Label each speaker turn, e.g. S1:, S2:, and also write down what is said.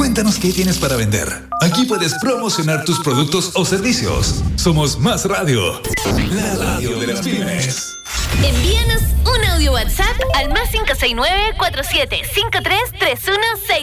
S1: Cuéntanos qué tienes para vender. Aquí puedes promocionar tus productos o servicios. Somos Más Radio, la radio de las pymes.
S2: Envíanos un audio WhatsApp al +569-4753-3166.